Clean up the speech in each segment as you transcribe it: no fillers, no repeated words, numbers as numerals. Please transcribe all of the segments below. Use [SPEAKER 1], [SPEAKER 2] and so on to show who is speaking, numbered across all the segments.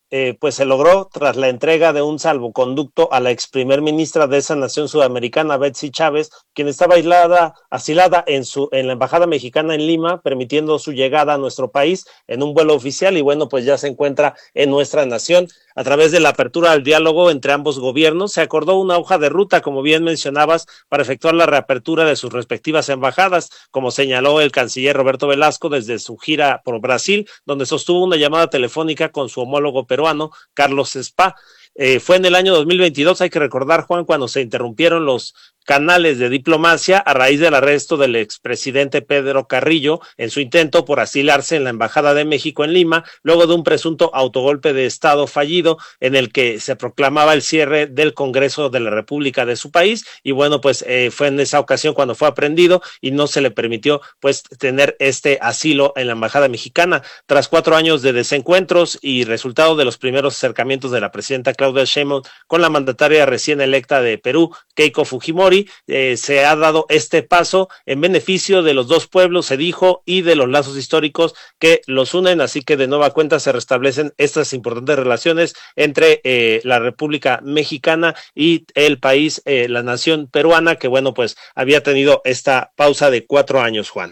[SPEAKER 1] pues se logró tras la entrega de un salvoconducto a la ex primer ministra de esa nación sudamericana, Betsy Chávez, quien estaba asilada en la embajada mexicana en Lima, permitiendo su llegada a nuestro país en un vuelo oficial, y bueno, pues ya se encuentra en nuestra nación. A través de la apertura del diálogo entre ambos gobiernos, se acordó una hoja de ruta, como bien mencionabas, para efectuar la reapertura de sus respectivas embajadas, como señaló el canciller Roberto Velasco desde su gira por Brasil, donde sostuvo una llamada telefónica con su homólogo peruano, Carlos Spa. Fue en el año 2022, hay que recordar, Juan, cuando se interrumpieron los canales de diplomacia a raíz del arresto del expresidente Pedro Carrillo en su intento por asilarse en la Embajada de México en Lima, luego de un presunto autogolpe de Estado fallido en el que se proclamaba el cierre del Congreso de la República de su país, y bueno, pues fue en esa ocasión cuando fue aprendido y no se le permitió pues tener este asilo en la Embajada Mexicana. Tras 4 años de desencuentros y resultado de los primeros acercamientos de la presidenta Claudia Sheinbaum con la mandataria recién electa de Perú, Keiko Fujimori, se ha dado este paso en beneficio de los dos pueblos, se dijo, y de los lazos históricos que los unen, así que de nueva cuenta se restablecen estas importantes relaciones entre la República Mexicana y el país, la nación peruana, que bueno, pues había tenido esta pausa de 4 años, Juan.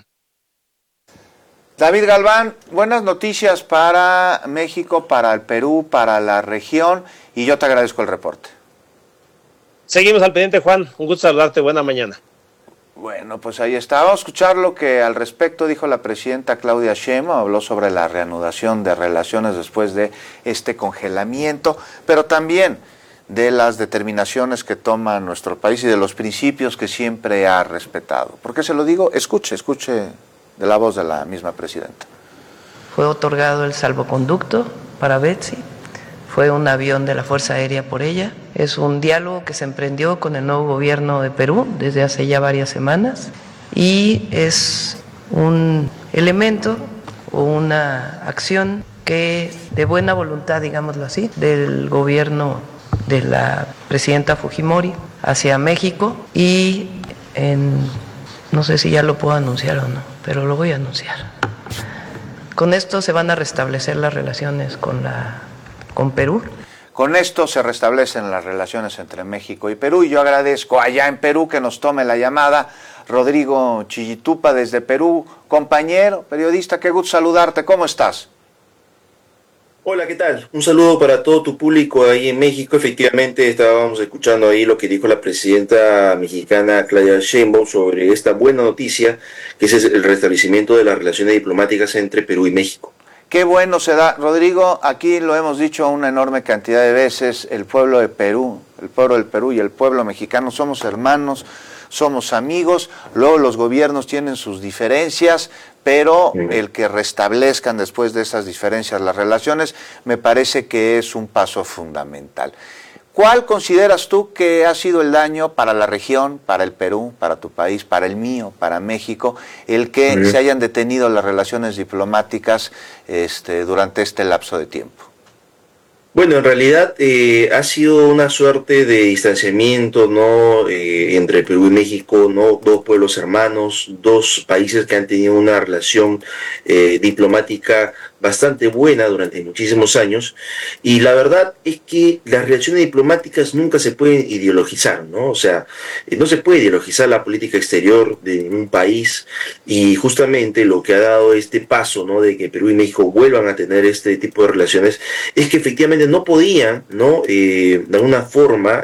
[SPEAKER 2] David Galván, buenas noticias para México, para el Perú, para la región, y yo te agradezco el reporte.
[SPEAKER 1] Seguimos al pendiente, Juan. Un gusto saludarte. Buena mañana.
[SPEAKER 2] Bueno, pues ahí está. Vamos a escuchar lo que al respecto dijo la presidenta Claudia Sheinbaum. Habló sobre la reanudación de relaciones después de este congelamiento, pero también de las determinaciones que toma nuestro país y de los principios que siempre ha respetado. ¿Por qué se lo digo? Escuche de la voz de la misma presidenta.
[SPEAKER 3] Fue otorgado el salvoconducto para Betsy. Fue un avión de la Fuerza Aérea por ella. Es un diálogo que se emprendió con el nuevo gobierno de Perú desde hace ya varias semanas y es un elemento o una acción que de buena voluntad, digámoslo así, del gobierno de la presidenta Fujimori hacia México y no sé si ya lo puedo anunciar o no, pero lo voy a anunciar. Con esto se van a restablecer las relaciones con Perú.
[SPEAKER 2] Con esto se restablecen las relaciones entre México y Perú, y yo agradezco allá en Perú que nos tome la llamada Rodrigo Chillitupa desde Perú. Compañero, periodista, qué gusto saludarte, ¿cómo estás?
[SPEAKER 4] Hola, ¿qué tal? Un saludo para todo tu público ahí en México. Efectivamente, estábamos escuchando ahí lo que dijo la presidenta mexicana Claudia Sheinbaum sobre esta buena noticia, que es el restablecimiento de las relaciones diplomáticas entre Perú y México.
[SPEAKER 2] Qué bueno se da, Rodrigo, aquí lo hemos dicho una enorme cantidad de veces, el pueblo del Perú y el pueblo mexicano somos hermanos, somos amigos, luego los gobiernos tienen sus diferencias, pero el que restablezcan después de esas diferencias las relaciones me parece que es un paso fundamental. ¿Cuál consideras tú que ha sido el daño para la región, para el Perú, para tu país, para el mío, para México, el que se hayan detenido las relaciones diplomáticas durante este lapso de tiempo?
[SPEAKER 4] Bueno, en realidad ha sido una suerte de distanciamiento, ¿no? Entre Perú y México, ¿no? Dos pueblos hermanos, dos países que han tenido una relación diplomática bastante buena durante muchísimos años, y la verdad es que las relaciones diplomáticas nunca se pueden ideologizar, ¿no? O sea, no se puede ideologizar la política exterior de un país, y justamente lo que ha dado este paso, ¿no? De que Perú y México vuelvan a tener este tipo de relaciones, es que efectivamente no podían, ¿no? De alguna forma,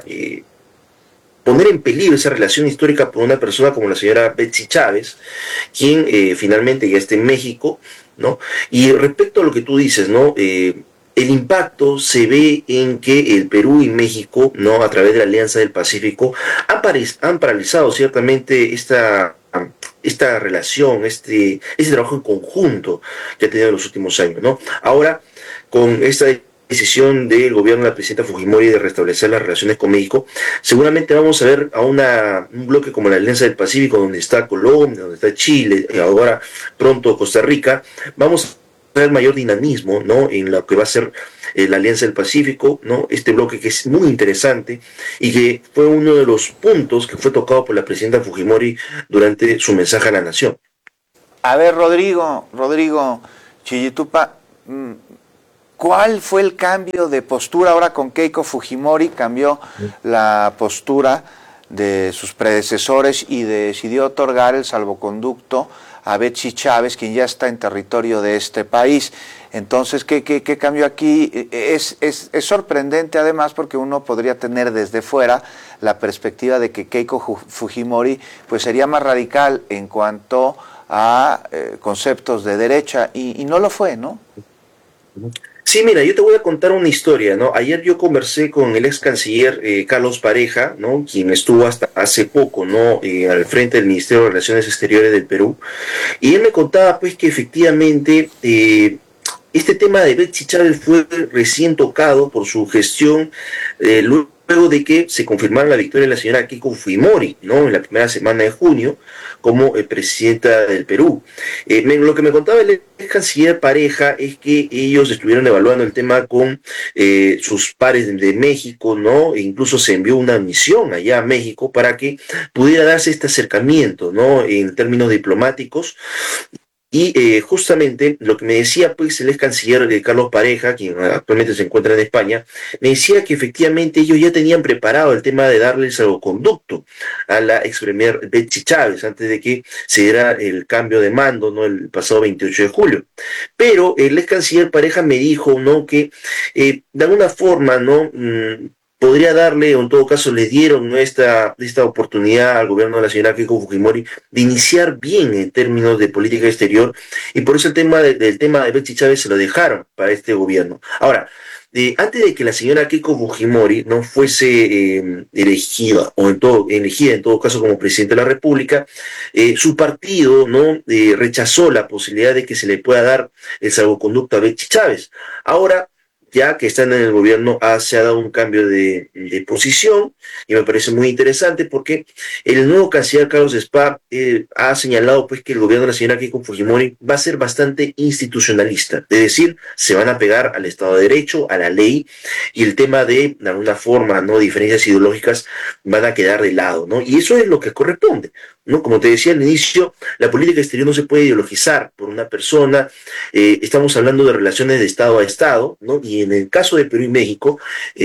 [SPEAKER 4] poner en peligro esa relación histórica por una persona como la señora Betsy Chávez, quien finalmente ya está en México, ¿no? Y respecto a lo que tú dices, ¿no? El impacto se ve en que el Perú y México, ¿no? A través de la Alianza del Pacífico, han paralizado ciertamente esta relación, este trabajo en conjunto que ha tenido en los últimos años, ¿no? Ahora, con esta decisión del gobierno de la presidenta Fujimori de restablecer las relaciones con México, seguramente vamos a ver a un bloque como la Alianza del Pacífico, donde está Colombia, donde está Chile, y ahora pronto Costa Rica. Vamos a ver mayor dinamismo, ¿no? En lo que va a ser la Alianza del Pacífico, ¿no? Este bloque que es muy interesante y que fue uno de los puntos que fue tocado por la presidenta Fujimori durante su mensaje a la nación.
[SPEAKER 2] A ver, Rodrigo Chillitupa, ¿Cuál fue el cambio de postura ahora con Keiko Fujimori? Cambió la postura de sus predecesores y decidió otorgar el salvoconducto a Betsy Chávez, quien ya está en territorio de este país. Entonces, ¿qué cambió aquí? Es sorprendente además porque uno podría tener desde fuera la perspectiva de que Keiko Fujimori pues sería más radical en cuanto a conceptos de derecha y no lo fue, ¿no?
[SPEAKER 4] Sí, mira, yo te voy a contar una historia, ¿no? Ayer yo conversé con el ex canciller Carlos Pareja, ¿no? Quien estuvo hasta hace poco, ¿no? Al frente del Ministerio de Relaciones Exteriores del Perú, y él me contaba, pues, que efectivamente este tema de Betsy Chávez fue recién tocado por su gestión luego de que se confirmara la victoria de la señora Keiko Fujimori, ¿no? En la primera semana de junio, como presidenta del Perú. Lo que me contaba el ex canciller Pareja es que ellos estuvieron evaluando el tema con sus pares de México, ¿no? E incluso se envió una misión allá a México para que pudiera darse este acercamiento, ¿no? En términos diplomáticos. Y justamente lo que me decía pues el ex canciller Carlos Pareja, quien actualmente se encuentra en España, me decía que efectivamente ellos ya tenían preparado el tema de darle el salvoconducto a la ex premier Betsy Chávez antes de que se diera el cambio de mando, ¿no? El pasado 28 de julio. Pero el ex canciller Pareja me dijo, ¿no? Que de alguna forma, ¿no? Podría darle, o en todo caso le dieron, ¿no? esta oportunidad al gobierno de la señora Keiko Fujimori de iniciar bien en términos de política exterior, y por eso el tema del tema de Betsy Chávez se lo dejaron para este gobierno. Ahora, antes de que la señora Keiko Fujimori no fuese elegida en todo caso como presidente de la República, su partido no rechazó la posibilidad de que se le pueda dar el salvoconducto a Betsy Chávez. Ahora, ya que están en el gobierno, se ha dado un cambio de posición, y me parece muy interesante porque el nuevo canciller Carlos Spa ha señalado pues que el gobierno de la señora Keiko Fujimori va a ser bastante institucionalista, es decir, se van a pegar al Estado de Derecho, a la ley, y el tema de alguna forma, ¿no? Diferencias ideológicas van a quedar de lado, ¿no? Y eso es lo que corresponde, ¿no? Como te decía al inicio, la política exterior no se puede ideologizar por una persona. Estamos hablando de relaciones de Estado a Estado, ¿no? Y en el caso de Perú y México,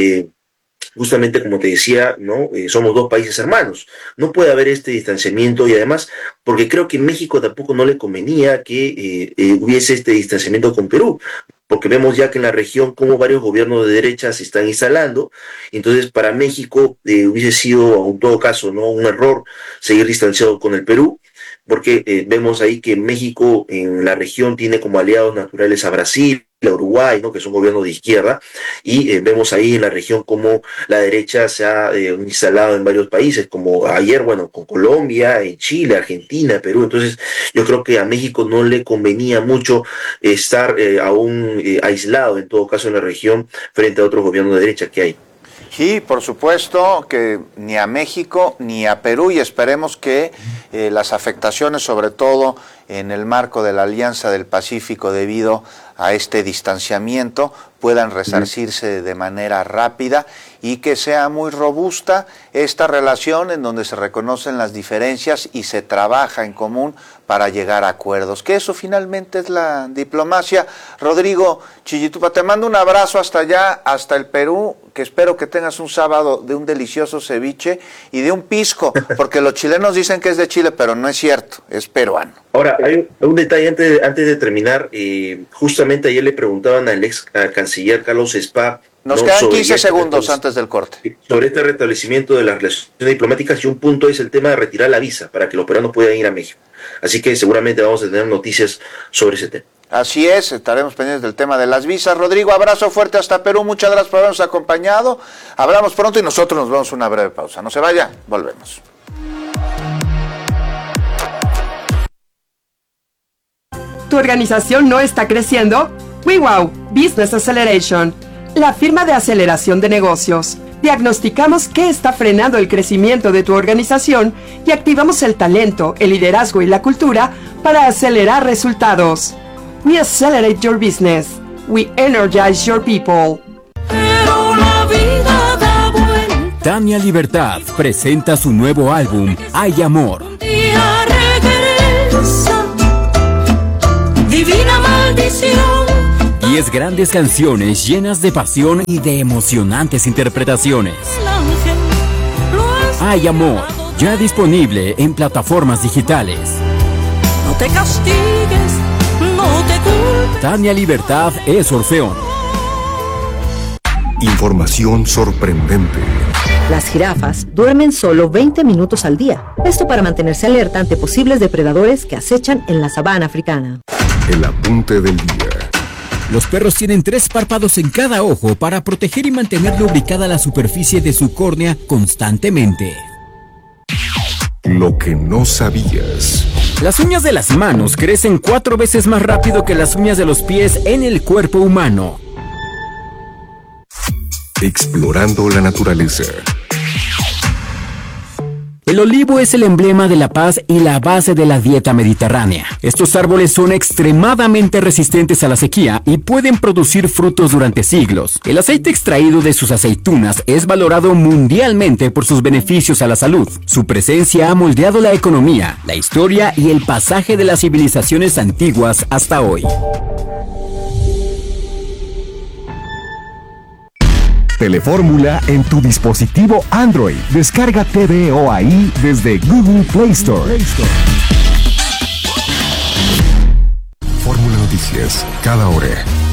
[SPEAKER 4] justamente como te decía, ¿no? Somos dos países hermanos. No puede haber este distanciamiento, y además, porque creo que en México tampoco no le convenía que hubiese este distanciamiento con Perú, porque vemos ya que en la región como varios gobiernos de derecha se están instalando. Entonces para México hubiese sido en todo caso, ¿no? Un error seguir distanciado con el Perú, porque vemos ahí que México en la región tiene como aliados naturales a Brasil, a Uruguay, ¿no? Que son gobiernos de izquierda, y vemos ahí en la región como la derecha se ha instalado en varios países, como ayer, bueno, con Colombia, en Chile, Argentina, Perú. Entonces yo creo que a México no le convenía mucho estar aún aislado, en todo caso en la región, frente a otros gobiernos de derecha que hay.
[SPEAKER 2] Sí, por supuesto que ni a México ni a Perú, y esperemos que las afectaciones, sobre todo en el marco de la Alianza del Pacífico debido a este distanciamiento, puedan resarcirse de manera rápida y que sea muy robusta esta relación en donde se reconocen las diferencias y se trabaja en común para llegar a acuerdos, que eso finalmente es la diplomacia. Rodrigo Chillitupa, te mando un abrazo hasta allá, hasta el Perú, que espero que tengas un sábado de un delicioso ceviche y de un pisco, porque los chilenos dicen que es de Chile, pero no es cierto, es peruano.
[SPEAKER 4] Ahora, hay un detalle antes de terminar. Justamente ayer le preguntaban al ex canciller Carlos Spa.
[SPEAKER 2] Nos quedan 15 segundos antes del corte.
[SPEAKER 4] Sobre este restablecimiento de las relaciones diplomáticas, y un punto es el tema de retirar la visa para que los peruanos puedan ir a México. Así que seguramente vamos a tener noticias sobre ese tema.
[SPEAKER 2] Así es, estaremos pendientes del tema de las visas. Rodrigo, abrazo fuerte hasta Perú, muchas gracias por habernos acompañado. Hablamos pronto y nosotros nos vamos a una breve pausa. No se vaya, volvemos.
[SPEAKER 5] ¿Tu organización no está creciendo? WeWow Business Acceleration, la firma de aceleración de negocios. Diagnosticamos qué está frenando el crecimiento de tu organización y activamos el talento, el liderazgo y la cultura para acelerar resultados. We accelerate your business. We energize your people.
[SPEAKER 6] Pero la vida da vuelta.
[SPEAKER 7] Tania Libertad presenta su nuevo álbum, Hay Amor.
[SPEAKER 6] Un día regresa, divina maldición.
[SPEAKER 7] 10 grandes canciones llenas de pasión y de emocionantes interpretaciones. Hay amor, ya disponible en plataformas digitales.
[SPEAKER 6] No te castigues, no te culpes.
[SPEAKER 7] Tania Libertad es Orfeón.
[SPEAKER 8] Información sorprendente.
[SPEAKER 9] Las jirafas duermen solo 20 minutos al día. Esto para mantenerse alerta ante posibles depredadores que acechan en la sabana africana.
[SPEAKER 8] El apunte del día.
[SPEAKER 7] Los perros tienen 3 párpados en cada ojo para proteger y mantener lubricada la superficie de su córnea constantemente.
[SPEAKER 8] Lo que no sabías.
[SPEAKER 7] Las uñas de las manos crecen 4 veces más rápido que las uñas de los pies en el cuerpo humano.
[SPEAKER 8] Explorando la naturaleza.
[SPEAKER 7] El olivo es el emblema de la paz y la base de la dieta mediterránea. Estos árboles son extremadamente resistentes a la sequía y pueden producir frutos durante siglos. El aceite extraído de sus aceitunas es valorado mundialmente por sus beneficios a la salud. Su presencia ha moldeado la economía, la historia y el pasaje de las civilizaciones antiguas hasta hoy.
[SPEAKER 10] Telefórmula en tu dispositivo Android. Descarga TVO ahí desde Google Play Store.
[SPEAKER 8] Fórmula Noticias, cada hora.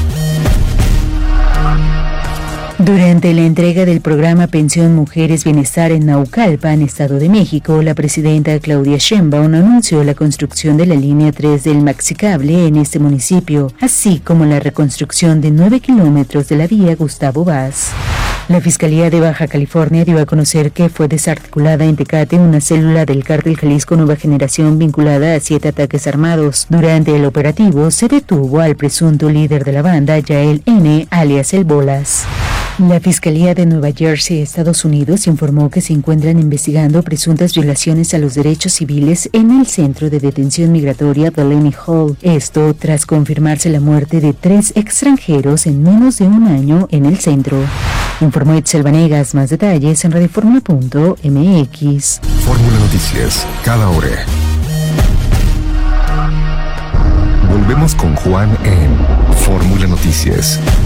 [SPEAKER 11] Durante la entrega del programa Pensión Mujeres Bienestar en Naucalpan, Estado de México, la presidenta Claudia Sheinbaum anunció la construcción de la línea 3 del Maxicable en este municipio, así como la reconstrucción de 9 kilómetros de la vía Gustavo Vaz. La Fiscalía de Baja California dio a conocer que fue desarticulada en Tecate una célula del Cártel Jalisco Nueva Generación vinculada a 7 ataques armados. Durante el operativo se detuvo al presunto líder de la banda, Yael N., alias El Bolas. La Fiscalía de Nueva Jersey, Estados Unidos, informó que se encuentran investigando presuntas violaciones a los derechos civiles en el centro de detención migratoria Delaney Hall. Esto tras confirmarse la muerte de 3 extranjeros en menos de un año en el centro. Informó Itzel Vanegas. Más detalles en radioformula.mx.
[SPEAKER 8] Fórmula Noticias, cada hora. Volvemos con Juan en Fórmula Noticias.